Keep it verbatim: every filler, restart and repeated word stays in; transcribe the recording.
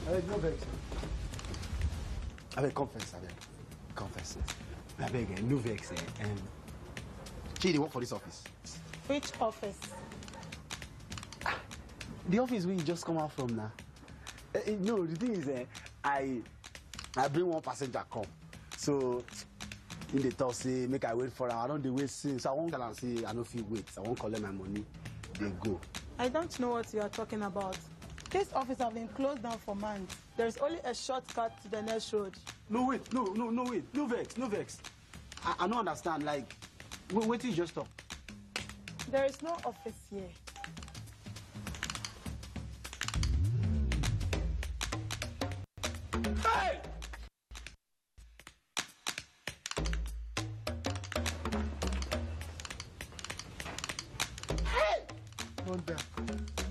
Uh, no vex. I beg, confess, I beg. Confess. I beg, uh, no vex. Uh, um, She they work for this office. Which office? Ah, the office where you just come out from now. Uh, uh, no, the thing is, uh, I I bring one passenger come. So in the talk say make I wait for her. I don't they wait since. So I won't tell her say I don't feel wait. I won't collect my money. They go. I don't know what you are talking about. This office has been closed down for months. There is only a shortcut to the next road. No wait, no, no, no wait, no vex, no vex. I, I don't understand. Like, wait, wait till you just stop. There is no office here. Hey! Hey! Not there.